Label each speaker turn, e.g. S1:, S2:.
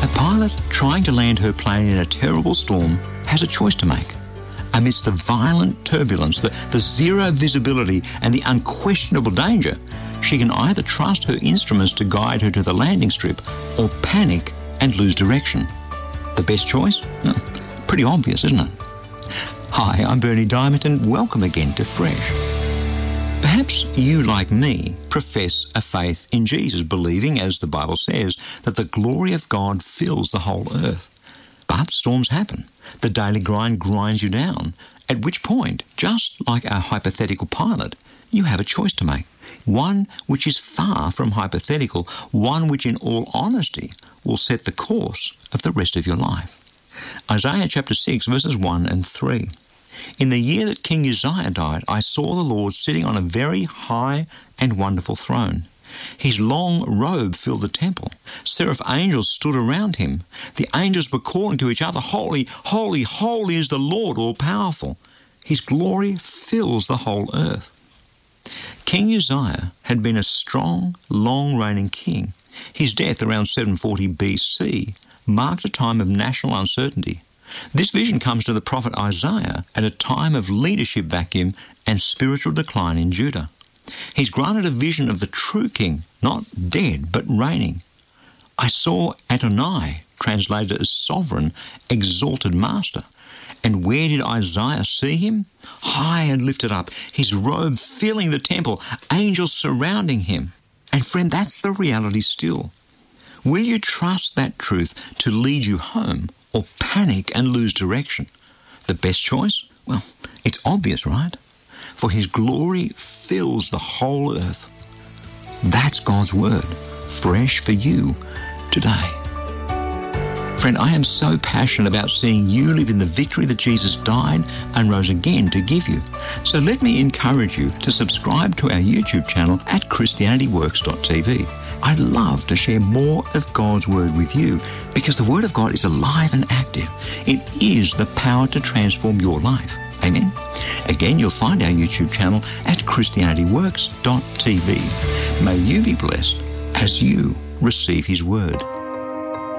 S1: A pilot trying to land her plane in a terrible storm has a choice to make. Amidst the violent turbulence, the zero visibility and the unquestionable danger, she can either trust her instruments to guide her to the landing strip or panic and lose direction. The best choice? Pretty obvious, isn't it? Hi, I'm Bernie Diamond and welcome again to Fresh. Perhaps you, like me, profess a faith in Jesus, believing, as the Bible says, that the glory of God fills the whole earth. But storms happen. The daily grind grinds you down, at which point, just like a hypothetical pilot, you have a choice to make. One which is far from hypothetical, one which in all honesty will set the course of the rest of your life. Isaiah chapter 6 verses 1 and 3. In the year that King Uzziah died, I saw the Lord sitting on a very high and wonderful throne. His long robe filled the temple. Seraph angels stood around him. The angels were calling to each other, Holy, holy, holy is the Lord all-powerful. His glory fills the whole earth. King Uzziah had been a strong, long-reigning king. His death around 740 BC marked a time of national uncertainty. This vision comes to the prophet Isaiah at a time of leadership vacuum and spiritual decline in Judah. He's granted a vision of the true king, not dead, but reigning. I saw Adonai, translated as sovereign, exalted master. And where did Isaiah see him? High and lifted up, his robe filling the temple, angels surrounding him. And friend, that's the reality still. Will you trust that truth to lead you home or panic and lose direction? The best choice? Well, it's obvious, right? For his glory fills the whole earth. That's God's word, fresh for you today. Friend, I am so passionate about seeing you live in the victory that Jesus died and rose again to give you. So let me encourage you to subscribe to our YouTube channel at ChristianityWorks.tv. I'd love to share more of God's Word with you because the Word of God is alive and active. It is the power to transform your life. Amen? Again, you'll find our YouTube channel at ChristianityWorks.tv. May you be blessed as you receive His Word.